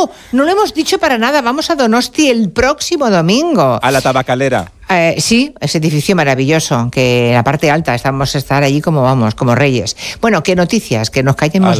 no lo hemos dicho para nada. Vamos a Donosti el próximo domingo. A la Tabacalera. Sí, ese edificio maravilloso, que en la parte alta vamos a estar allí como reyes. Bueno, ¿qué noticias? Que nos callemos